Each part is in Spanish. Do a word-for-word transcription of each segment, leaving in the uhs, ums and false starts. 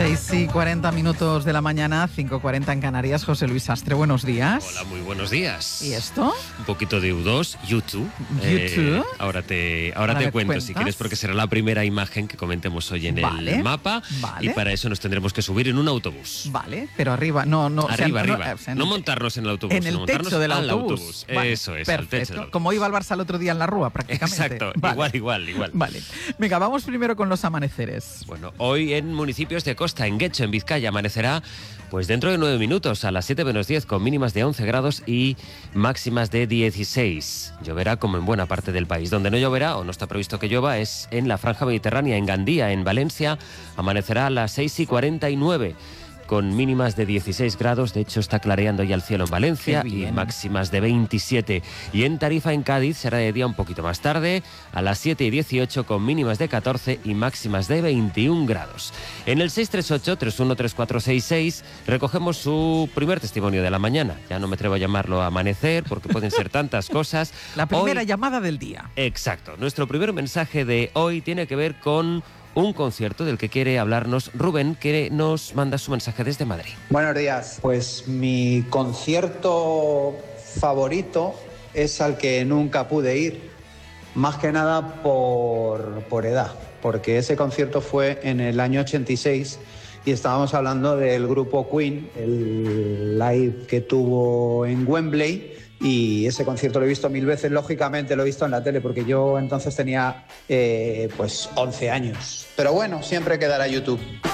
seis y cuarenta minutos de la mañana, cinco cuarenta en Canarias. José Luis Sastre, buenos días. Hola, muy buenos días. ¿Y esto? Un poquito de U dos, YouTube. YouTube. Eh, ahora te, ahora Ahora te me cuento cuentas. si quieres, porque será la primera imagen que comentemos hoy en Vale, el mapa. vale. Y para eso nos tendremos que subir en un autobús. Vale, pero arriba, no, no. o sea, Arriba, no, arriba. o sea, No montarnos en el autobús, En el sino montarnos techo del al autobús. autobús. Vale, Eso es, al perfecto. techo del autobús. Como iba el Barça el otro día en la Rúa, prácticamente. Exacto, Vale. igual, igual, igual. Vale. Venga, vamos primero con los amaneceres. Bueno, hoy en municipios de costa, en Guecho, en Vizcaya, amanecerá pues dentro de nueve minutos, a las siete menos diez, con mínimas de once grados y máximas de dieciséis. Lloverá como en buena parte del país. Donde no lloverá, o no está previsto que llueva, es en la franja mediterránea, en Gandía, en Valencia. Amanecerá a las seis y cuarenta y nueve. Con mínimas de dieciséis grados, de hecho está clareando ya el cielo en Valencia, y máximas de veintisiete. Y en Tarifa, en Cádiz, será de día un poquito más tarde, a las siete y dieciocho, con mínimas de catorce y máximas de veintiún grados. En el seis tres ocho, tres uno tres cuatro seis seis recogemos su primer testimonio de la mañana. Ya no me atrevo a llamarlo amanecer, porque pueden ser tantas cosas. La primera Hoy, llamada del día. Exacto. Nuestro primer mensaje de hoy tiene que ver con un concierto del que quiere hablarnos Rubén, que nos manda su mensaje desde Madrid. Buenos días. Pues mi concierto favorito es al que nunca pude ir, más que nada por, por edad, porque ese concierto fue en el año ochenta y seis y estábamos hablando del grupo Queen, el live que tuvo en Wembley. Y ese concierto lo he visto mil veces, lógicamente lo he visto en la tele, porque yo entonces tenía eh, pues once años. Pero bueno, siempre quedará YouTube.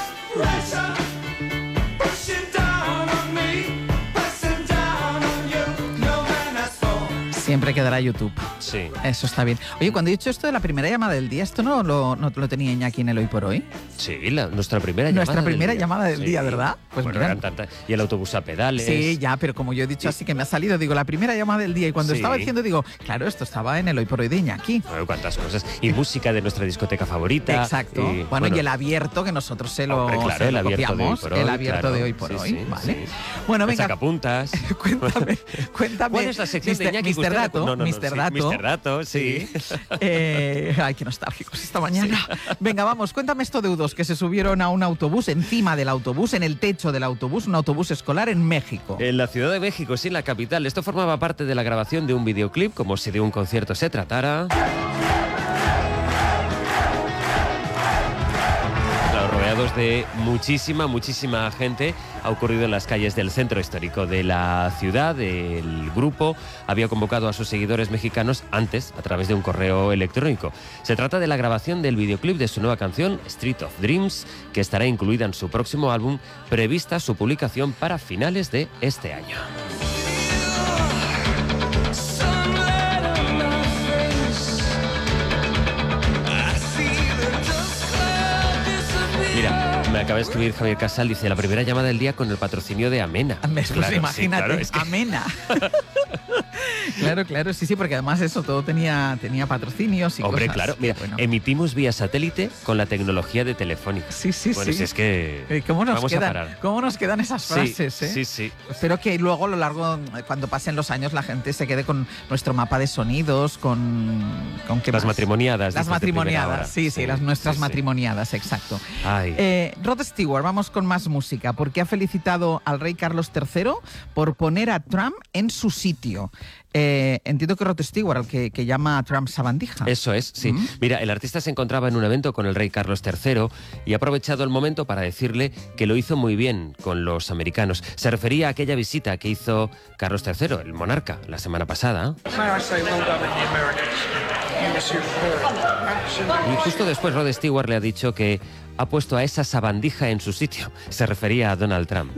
Siempre quedará YouTube. Sí. Eso está bien. Oye, cuando he dicho esto de la primera llamada del día, ¿esto no lo, no lo tenía Iñaki en el Hoy por Hoy? Sí, la, nuestra primera llamada Nuestra primera del día. llamada del Sí. día, ¿verdad? Pues bueno, mira. eran tantas. Y el autobús a pedales. Sí, ya, pero como yo he dicho así que me ha salido, digo, la primera llamada del día. Y cuando Sí. estaba diciendo, digo, claro, esto estaba en el Hoy por Hoy de Iñaki. Bueno, cuántas cosas. Y música de nuestra discoteca favorita. Exacto. Y, bueno, y el abierto, que nosotros se lo, Hombre, claro, se el lo abierto de hoy copiamos. por hoy, el abierto claro. de Hoy por Sí, Hoy. sí, Vale. sí. Bueno, El venga. sacapuntas. cuéntame, cuéntame. ¿Cuál es la sección de mister Iñaki que mister usted Dato, recu- no, no, no, mister sí, Dato. mister Dato, sí. Eh, ay, qué nostálgicos esta mañana. Venga, vamos, cuéntame esto de U dos, que se subieron a un autobús, encima del autobús, en el techo del autobús, un autobús escolar en México. En la Ciudad de México, sí, en la capital. Esto formaba parte de la grabación de un videoclip, como si de un concierto se tratara. Claro, rodeados de muchísima, muchísima gente. Ha ocurrido en las calles del centro histórico de la ciudad. El grupo había convocado a sus seguidores mexicanos antes a través de un correo electrónico. Se trata de la grabación del videoclip de su nueva canción, Street of Dreams, que estará incluida en su próximo álbum, prevista su publicación para finales de este año. Mira, me acaba de escribir Javier Casal, dice, la primera llamada del día con el patrocinio de Amena. Pues Claro, sí, imagínate, claro, es que- Amena. Claro, claro, sí, sí, porque además eso todo tenía, tenía patrocinios y Hombre, cosas. claro, mira, Bueno. emitimos vía satélite con la tecnología de Telefónica. Sí, sí, Bueno, sí. si es que Eh, ¿Cómo nos, vamos a quedan, parar. ¿Cómo nos quedan esas Sí, frases? eh? sí, sí. Espero que luego a lo largo, cuando pasen los años, la gente se quede con nuestro mapa de sonidos, con... ¿con qué Las más? matrimoniadas. Las dices, de primera hora. matrimoniadas, sí, sí, las nuestras sí, sí. matrimoniadas, exacto. Ay. Eh, Rod Stewart, vamos con más música, porque ha felicitado al rey Carlos tercero por poner a Trump en su sitio. Eh, entiendo que Rod Stewart, el que, que llama a Trump sabandija. Eso es, sí. Mm. Mira, el artista se encontraba en un evento con el rey Carlos tercero y ha aprovechado el momento para decirle que lo hizo muy bien con los americanos. Se refería a aquella visita que hizo Carlos tercero, el monarca, la semana pasada. Y justo después Rod Stewart le ha dicho que ha puesto a esa sabandija en su sitio. Se refería a Donald Trump.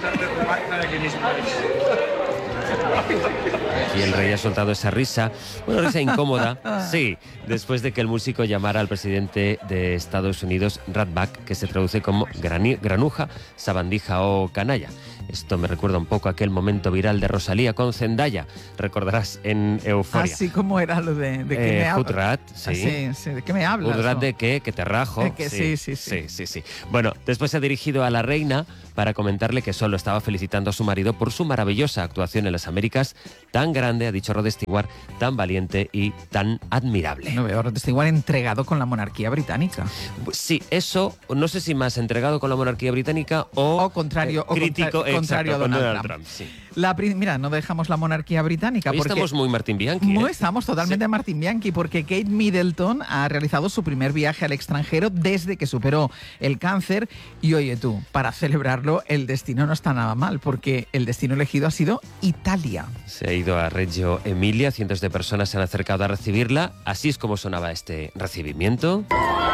Y el rey ha soltado esa risa, bueno, risa incómoda, sí, después de que el músico llamara al presidente de Estados Unidos, Ratback, que se traduce como grani- granuja, sabandija o canalla. Esto me recuerda un poco a aquel momento viral de Rosalía con Zendaya, recordarás, en Euforia. Así como era lo de, de que Eh, me hablas. Hoodrat, sí. Ah, sí, sí, ¿de qué me hablas? Hoodrat no? de qué, que te rajo. Eh, que sí, sí, sí. sí, sí, sí. Bueno, después se ha dirigido a la reina para comentarle que solo estaba felicitando a su marido por su maravillosa actuación en las Américas, tan grande grande, ha dicho Rod Stewart, tan valiente y tan admirable. No veo, Rod Stewart entregado con la monarquía británica. Sí, eso, no sé si más entregado con la monarquía británica o, o contrario, eh, crítico, o contra, contrario exacto, a Donald, Donald Trump. Trump sí. La, mira, no dejamos la monarquía británica. Hoy porque estamos muy Martín Bianchi. No ¿eh? estamos totalmente sí. Martín Bianchi, porque Kate Middleton ha realizado su primer viaje al extranjero desde que superó el cáncer. Y oye tú, para celebrarlo, el destino no está nada mal, porque el destino elegido ha sido Italia. Se ha ido a Reggio Emilia, cientos de personas se han acercado a recibirla. Así es como sonaba este recibimiento.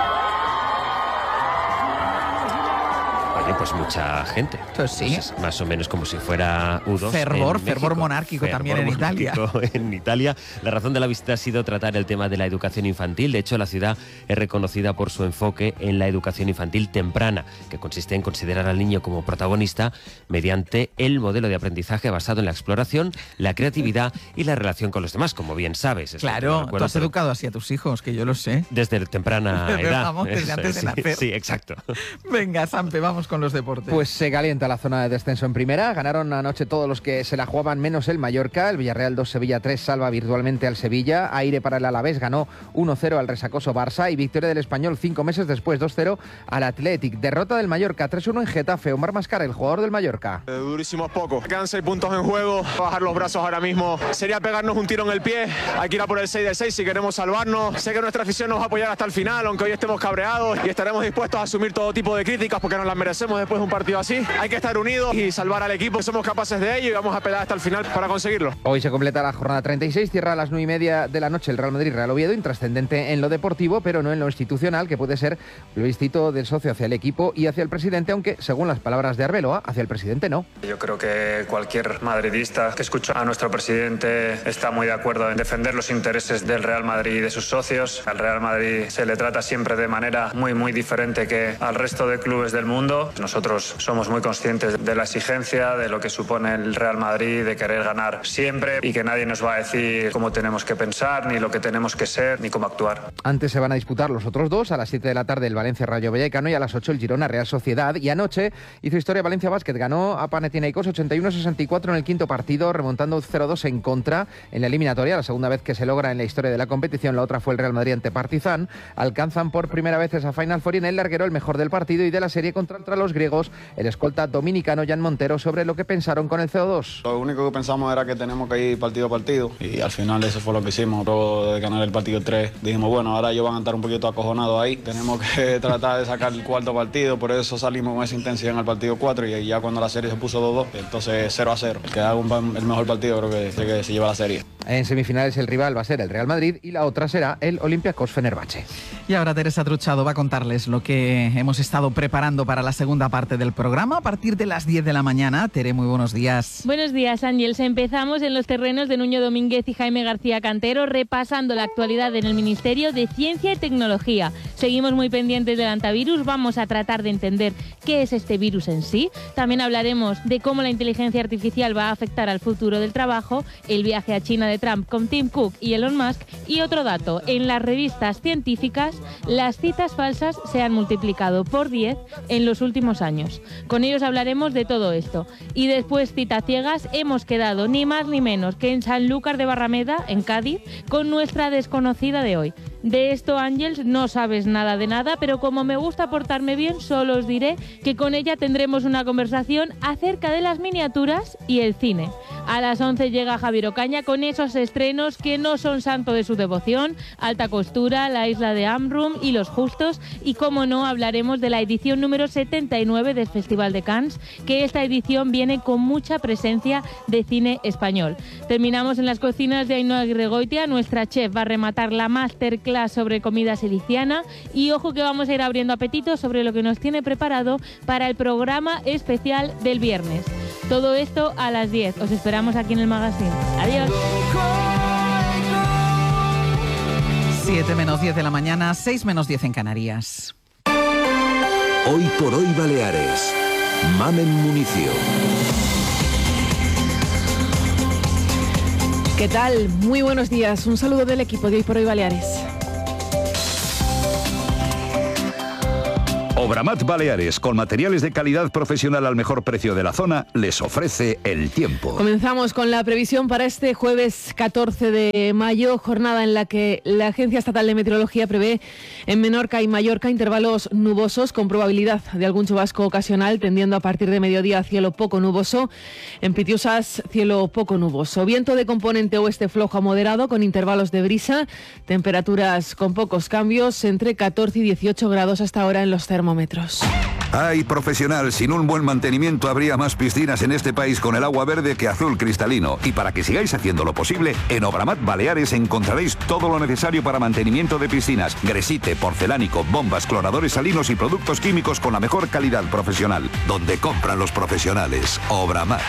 Oye, pues mucha gente. Pues sí. Pues más o menos como si fuera U dos. Fervor, en fervor México. monárquico fervor también en Italia. En Italia. La razón de la visita ha sido tratar el tema de la educación infantil. De hecho, la ciudad es reconocida por su enfoque en la educación infantil temprana, que consiste en considerar al niño como protagonista mediante el modelo de aprendizaje basado en la exploración, la creatividad y la relación con los demás, como bien sabes. Claro, tú has educado así a tus hijos, que yo lo sé. Desde temprana edad. Vamos, desde antes de nacer. Sí, sí, exacto. Venga, Sampe, vamos con los deportes. Pues se calienta la zona de descenso en primera. Ganaron anoche todos los que se la jugaban menos el Mallorca. El Villarreal dos, Sevilla tres salva virtualmente al Sevilla. Aire para el Alavés, ganó uno cero al resacoso Barça. Y victoria del Español cinco meses después, dos cero al Athletic. Derrota del Mallorca tres uno en Getafe. Omar Mascara, el jugador del Mallorca. Eh, durísimo es poco. Quedan seis puntos en juego. Bajar los brazos ahora mismo sería pegarnos un tiro en el pie. Hay que ir a por el seis de seis si queremos salvarnos. Sé que nuestra afición nos va a apoyar hasta el final, aunque hoy estemos cabreados, y estaremos dispuestos a asumir todo tipo de críticas porque nos las merecemos después de un partido así. Hay que estar unidos y salvar al equipo. Somos capaces de ello y vamos a pelear hasta el final para conseguirlo. Hoy se completa la jornada treinta y seis, cierra a las nueve y media de la noche el Real Madrid-Real Oviedo, intrascendente en lo deportivo, pero no en lo institucional, que puede ser plebiscito del socio hacia el equipo y hacia el presidente, aunque, según las palabras de Arbeloa, hacia el presidente no. Yo creo que cualquier madridista que escucha a nuestro presidente está muy de acuerdo en defender los intereses del Real Madrid y de sus socios. Al Real Madrid se le trata siempre de manera muy, muy diferente que al resto de clubes del mundo. Nosotros somos muy conscientes de la exigencia, de lo que supone el Real Madrid, de querer ganar siempre y que nadie nos va a decir cómo tenemos que pensar, ni lo que tenemos que ser, ni cómo actuar. Antes se van a disputar los otros dos, a las siete de la tarde el Valencia Rayo Vallecano y a las ocho el Girona Real Sociedad. Y anoche hizo historia Valencia Basket, ganó a Panathinaikos ochenta y uno a sesenta y cuatro en el quinto partido, remontando cero dos en contra en la eliminatoria, la segunda vez que se logra en la historia de la competición. La otra fue el Real Madrid ante Partizan. Alcanzan por primera vez esa Final Four y en el larguero el mejor del partido y de la serie contra los griegos, el escolta dominicano Jan Montero, sobre lo que pensaron con el C O dos. Lo único que pensamos era que tenemos que ir partido a partido y al final eso fue lo que hicimos. Luego de ganar el partido tres dijimos, bueno, ahora ellos van a estar un poquito acojonados ahí, tenemos que tratar de sacar el cuarto partido, por eso salimos con esa intensidad en el partido cuatro y ya cuando la serie se puso dos dos, entonces cero a cero. El que haga un, el mejor partido creo que, que se lleva la serie. En semifinales el rival va a ser el Real Madrid y la otra será el Olympiacos Fenerbahce. Y ahora Teresa Truchado va a contarles lo que hemos estado preparando para la segunda parte del programa a partir de las diez de la mañana. Tere, muy buenos días. Buenos días, Ángels. Empezamos en los terrenos de Nuño Domínguez y Jaime García Cantero, repasando la actualidad en el Ministerio de Ciencia y Tecnología. Seguimos muy pendientes del antivirus, vamos a tratar de entender qué es este virus en sí. También hablaremos de cómo la inteligencia artificial va a afectar al futuro del trabajo, el viaje a China de Trump con Tim Cook y Elon Musk. Y otro dato, en las revistas científicas, las citas falsas se han multiplicado por diez en los últimos años. Con ellos hablaremos de todo esto. Y después, citas ciegas, hemos quedado ni más ni menos que en Sanlúcar de Barrameda, en Cádiz, con nuestra desconocida de hoy. De esto, Ángels, no sabes nada de nada, pero como me gusta portarme bien, solo os diré que con ella tendremos una conversación acerca de las miniaturas y el cine. A las once llega Javier Ocaña con esos estrenos que no son santo de su devoción: Alta Costura, La Isla de Amrum y Los Justos. Y como no, hablaremos de la edición número setenta y nueve del Festival de Cannes, que esta edición viene con mucha presencia de cine español. Terminamos en las cocinas de Ainhoa Gregoitia. Nuestra chef va a rematar la masterclass sobre comida siliciana y ojo que vamos a ir abriendo apetito sobre lo que nos tiene preparado para el programa especial del viernes. Todo esto a las diez. Os esperamos aquí en el magazine. Adiós. siete menos diez de la mañana, seis menos diez en Canarias. Hoy por hoy Baleares. Mamen Municio. ¿Qué tal? Muy buenos días. Un saludo del equipo de Hoy por Hoy Baleares. Obramat Baleares, con materiales de calidad profesional al mejor precio de la zona, les ofrece el tiempo. Comenzamos con la previsión para este jueves catorce de mayo, jornada en la que la Agencia Estatal de Meteorología prevé en Menorca y Mallorca intervalos nubosos con probabilidad de algún chubasco ocasional, tendiendo a partir de mediodía a cielo poco nuboso. En Pitiusas, cielo poco nuboso. Viento de componente oeste flojo a moderado con intervalos de brisa. Temperaturas con pocos cambios, entre catorce y dieciocho grados hasta ahora en los termómetros. Ay, profesional, sin un buen mantenimiento habría más piscinas en este país con el agua verde que azul cristalino. Y para que sigáis haciendo lo posible, en Obramat Baleares encontraréis todo lo necesario para mantenimiento de piscinas: gresite, porcelánico, bombas, cloradores salinos y productos químicos con la mejor calidad profesional. Donde compran los profesionales. Obramat.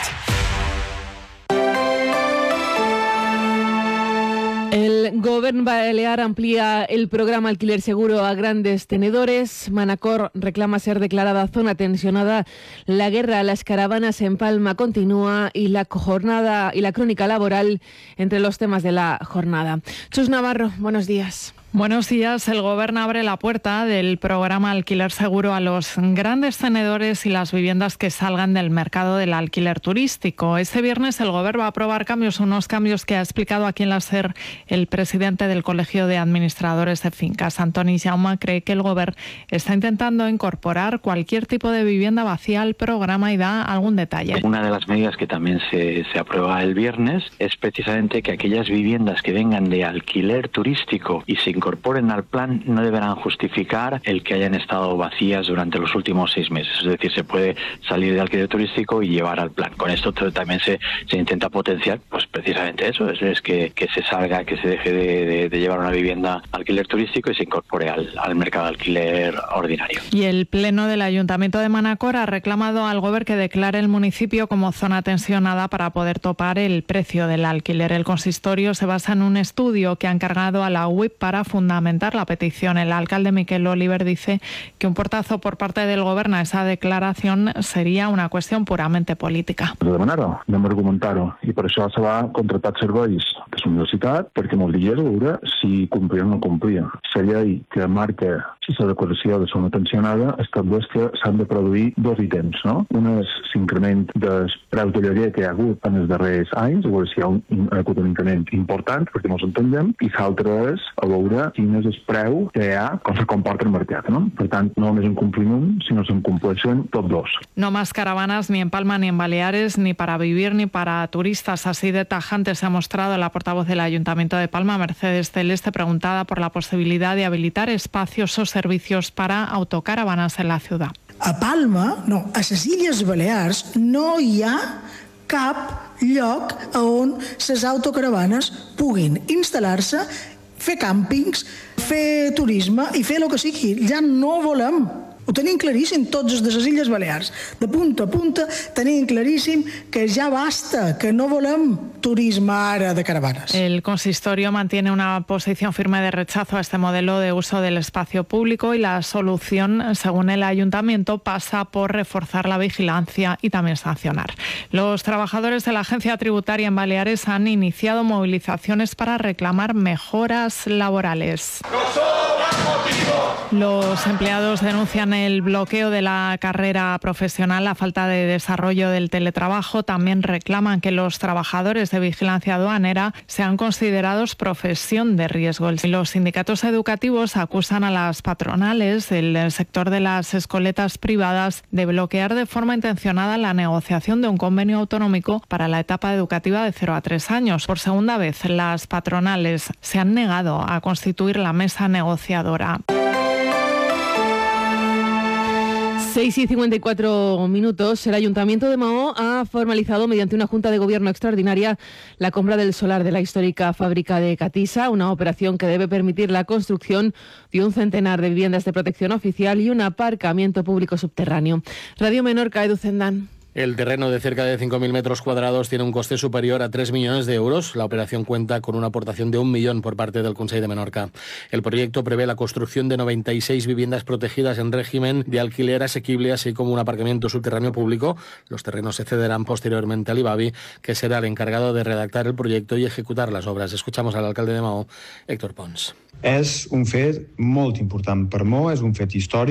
El Govern Balear amplía el programa Alquiler Seguro a grandes tenedores. Manacor reclama ser declarada zona tensionada. La guerra a las caravanas en Palma continúa y la jornada y la crónica laboral entre los temas de la jornada. Chus Navarro, buenos días. Buenos días. El Gobierno abre la puerta del programa Alquiler Seguro a los grandes tenedores y las viviendas que salgan del mercado del alquiler turístico. Este viernes el Gobierno va a aprobar cambios, unos cambios que ha explicado aquí en la SER el presidente del Colegio de Administradores de Fincas. Antoni Jaume cree que el Gobierno está intentando incorporar cualquier tipo de vivienda vacía al programa y da algún detalle. Una de las medidas que también se, se aprueba el viernes es precisamente que aquellas viviendas que vengan de alquiler turístico y se incorporen al plan no deberán justificar el que hayan estado vacías durante los últimos seis meses. Es decir, se puede salir de alquiler turístico y llevar al plan. Con esto también se, se intenta potenciar pues precisamente eso, es, es que, que se salga, que se deje de, de, de llevar una vivienda a alquiler turístico y se incorpore al, al mercado de alquiler ordinario. Y el Pleno del Ayuntamiento de Manacor ha reclamado al Gobierno que declare el municipio como zona tensionada para poder topar el precio del alquiler. El consistorio se basa en un estudio que ha encargado a la U I P para fundamentar la petición. El alcalde Miquel Oliver dice que un portazo por parte del Gobierno a esa declaración sería una cuestión puramente política. De demanar-ho, anem a argumentar-ho, i per això se va contratar serveis de la universitat perquè ens digués a veure si complia o no complia. La llei que marca la declaració de zona tensionada estableix que s'han de produir dos ítems, no? Un és l'increment dels preus de lloguer que hi ha hagut en els darrers anys, a veure si hi ha un, ha hagut un increment important, perquè no s'entendem, i l'altre és a veure quin és el preu que hi ha, com se comporta el mercat, no? Per tant, no només en complim un, sinó que se'n compleixen tots dos. No más caravanas ni en Palma ni en Baleares, ni para vivir ni para turistas. Así de tajante se ha mostrado la portavoz del Ayuntamiento de Palma, Mercedes Celeste, preguntada por la posibilidad de habilitar espacios o servicios para autocaravanas en la ciudad. A Palma, no, a les Illes Balears, no hi ha cap lloc on les autocaravanes puguin instal·lar-se, fer càmpings, fer turisme i fer el que sigui. Ja no volem. Ho tenim claríssim tots els de les Illes Balears. De punta a punta tenim claríssim que ja basta, que no volem turisme ara de caravanas. El consistorio mantiene una posición firme de rechazo a este modelo de uso del espacio público y la solución, según el ayuntamiento, pasa por reforzar la vigilancia y también sancionar. Los trabajadores de la agencia tributaria en Baleares han iniciado movilizaciones para reclamar mejoras laborales. Los empleados denuncian el bloqueo de la carrera profesional, la falta de desarrollo del teletrabajo. También reclaman que los trabajadores de vigilancia aduanera sean considerados profesión de riesgo. Los sindicatos educativos acusan a las patronales del sector de las escoletas privadas de bloquear de forma intencionada la negociación de un convenio autonómico para la etapa educativa de cero a tres años. Por segunda vez, las patronales se han negado a constituir la mesa negociadora. seis y cincuenta y cuatro minutos. El Ayuntamiento de Mahó ha formalizado mediante una Junta de Gobierno extraordinaria la compra del solar de la histórica fábrica de Catisa, una operación que debe permitir la construcción de un centenar de viviendas de protección oficial y un aparcamiento público subterráneo. Radio Menorca, Edu Zendán. El terreno de cerca de cinco mil metros cuadrados tiene un coste superior a tres millones de euros. La operación cuenta con una aportación de un millón por parte del Consell de Menorca. El proyecto prevé la construcción de noventa y seis viviendas protegidas en régimen de alquiler asequible, así como un aparcamiento subterráneo público. Los terrenos se cederán posteriormente al I B A B I, que será el encargado de redactar el proyecto y ejecutar las obras. Escuchamos al alcalde de Mahó, Héctor Pons. És un fet molt important per Mahó, és un fet històric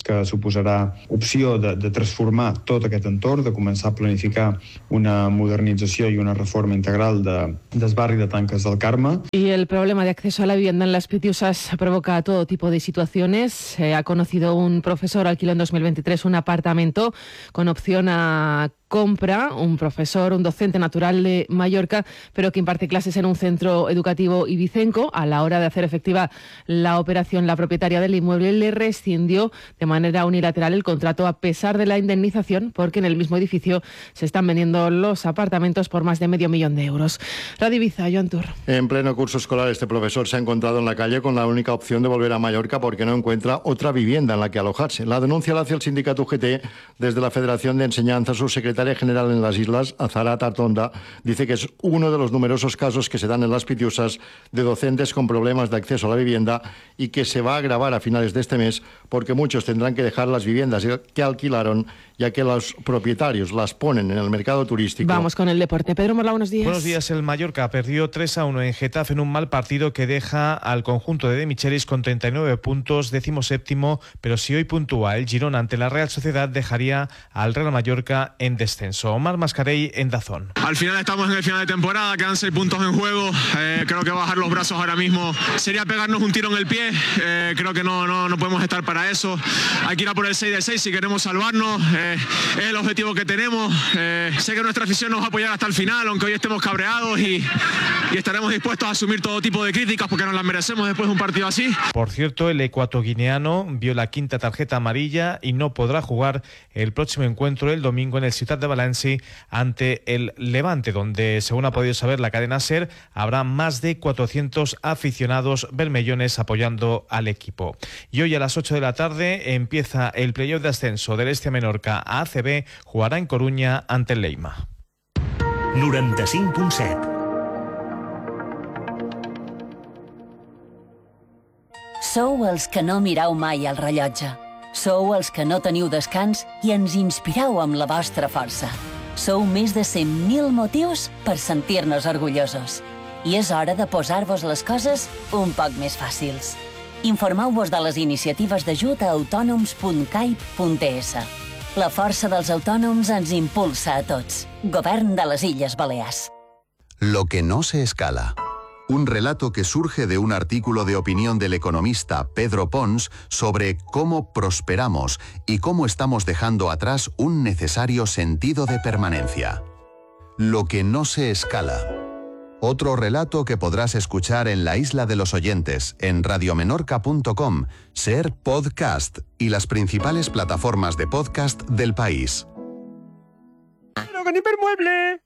que suposarà opció de, de transformar tot aquest entorn, de començar a planificar una modernització y una reforma integral de, del barri de Tanques del Carme. Y el problema de acceso a la vivienda en Las Pitiusas provoca todo tipo de situaciones. Se ha conocido un profesor alquiló en dos mil veintitrés un apartamento con opción a compra, un profesor, un docente natural de Mallorca, pero que imparte clases en un centro educativo ibicenco. A la hora de hacer efectiva la operación, la propietaria del inmueble le rescindió de manera unilateral el contrato a pesar de la indemnización, porque en el mismo edificio se están vendiendo los apartamentos por más de medio millón de euros. Radio Ibiza, Joan Tur. En pleno curso escolar, este profesor se ha encontrado en la calle con la única opción de volver a Mallorca porque no encuentra otra vivienda en la que alojarse. La denuncia la hace el sindicato U G T desde la Federación de Enseñanza. Su secretaria general en las islas, Azara Tartonda, dice que es uno de los numerosos casos que se dan en Las Pitiusas de docentes con problemas de acceso a la vivienda y que se va a agravar a finales de este mes porque muchos tendrán que dejar las viviendas que alquilaron, ya que los propietarios las ponen en el mercado turístico. Vamos con el deporte. Pedro Morla, buenos días. Buenos días. El Mallorca perdió tres a uno en Getafe en un mal partido que deja al conjunto de De Michelis con treinta y nueve puntos, decimoséptimo, pero si hoy puntúa el Girona ante la Real Sociedad, dejaría al Real Mallorca en descenso. Omar Mascarell en Dazón. Al final estamos en el final de temporada, quedan seis puntos en juego. Eh, creo que bajar los brazos ahora mismo sería pegarnos un tiro en el pie. Eh, creo que no, no, no podemos estar para eso. Hay que ir a por el seis de seis si queremos salvarnos. Eh, es el objetivo que tenemos. Eh, sé que nuestra afición nos va a apoyar hasta el final, aunque hoy estemos cabreados y, y estaremos dispuestos a asumir todo tipo de críticas porque nos las merecemos después de un partido así. Por cierto, el ecuatoguineano vio la quinta tarjeta amarilla y no podrá jugar el próximo encuentro el domingo en el Ciutat de Valencia ante el Levante, donde, según ha podido saber la cadena SER, habrá más de cuatrocientos aficionados bermellones apoyando al equipo. Y hoy a las ocho de la tarde empieza el playoff de ascenso del Este Menorca a A C B, jugará en Coruña ante el Leima. noranta-cinc punt set. Sou els que no mireu mai el rellotge. Sou els que no teniu descans i ens inspireu amb la vostra força. Sou més de cent mil motius per sentir-nos orgullosos. I és hora de posar-vos les coses un poc més fàcils. Informeu-vos de les iniciatives d'ajut a autònoms punt caip punt es. La força dels autònoms ens impulsa a tots. Govern de les Illes Balears. Lo que no se escala. Un relato que surge de un artículo de opinión del economista Pedro Pons sobre cómo prosperamos y cómo estamos dejando atrás un necesario sentido de permanencia. Lo que no se escala. Otro relato que podrás escuchar en La Isla de los Oyentes, en radiomenorca punto com, Ser Podcast y las principales plataformas de podcast del país. Però con Hipermueble!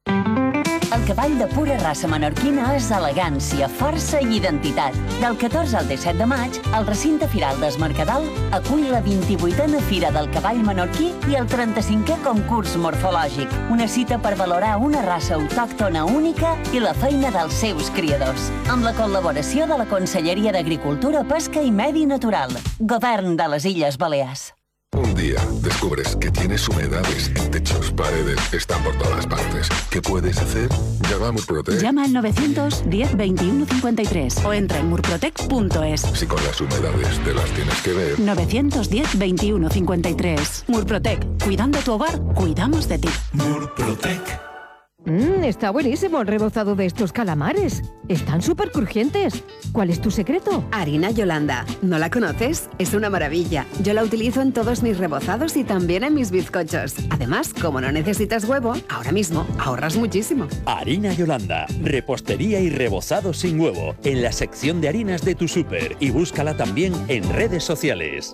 El cavall de pura raça menorquina és elegància, força i identitat. Del catorze al disset de maig, el recinte firal d'Es Mercadal acull la vint-i-vuitena Fira del Cavall Menorquí i el trenta-cinquè concurs morfològic. Una cita per valorar una raça autòctona única i la feina dels seus criadors. Amb la col·laboració de la Conselleria d'Agricultura, Pesca i Medi Natural. Govern de les Illes Balears. Un día descubres que tienes humedades en techos, paredes, están por todas partes. ¿Qué puedes hacer? Llama a Murprotec. Llama al novecientos diez veintiuno cincuenta y tres o entra en murprotec punto es. Si con las humedades te las tienes que ver. novecientos diez veintiuno cincuenta y tres. Murprotec. Cuidando tu hogar, cuidamos de ti. Murprotec. Mmm, está buenísimo el rebozado de estos calamares. Están súper crujientes. ¿Cuál es tu secreto? Harina Yolanda. ¿No la conoces? Es una maravilla. Yo la utilizo en todos mis rebozados y también en mis bizcochos. Además, como no necesitas huevo, ahora mismo ahorras muchísimo. Harina Yolanda. Repostería y rebozado sin huevo. En la sección de harinas de tu súper. Y búscala también en redes sociales.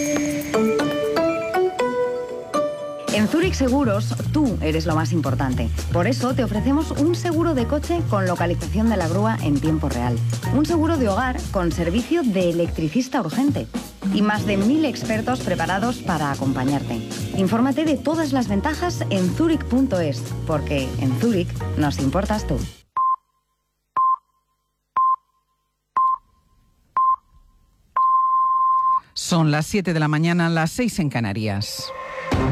En Zurich Seguros, tú eres lo más importante. Por eso te ofrecemos un seguro de coche con localización de la grúa en tiempo real. Un seguro de hogar con servicio de electricista urgente. Y más de mil expertos preparados para acompañarte. Infórmate de todas las ventajas en zurich punto es, porque en Zurich nos importas tú. Son las siete de la mañana, las seis en Canarias.